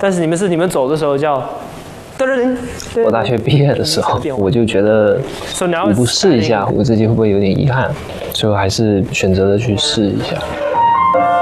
但是你们走的时候叫。 我大学毕业的时候，我就觉得我不试一下，我自己会不会有点遗憾？所以我还是选择了去试一下。